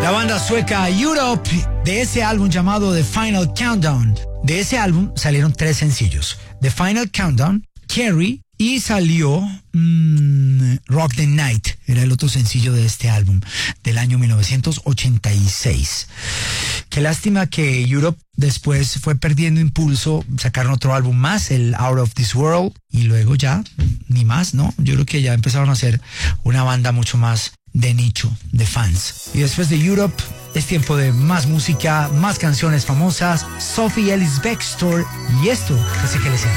La banda sueca Europe, de ese álbum llamado The Final Countdown. De ese álbum salieron 3 sencillos: The Final Countdown, Carrie, y salió Rock the Night. Era el otro sencillo de este álbum del año 1986. Qué lástima que Europe después fue perdiendo impulso. Sacaron otro álbum más, el Out of This World, y luego ya ni más, ¿no? Yo creo que ya empezaron a ser una banda mucho más de nicho, de fans. Y después de Europe es tiempo de más música, más canciones famosas. Sophie Ellis-Bextor y esto que sé que les encanta.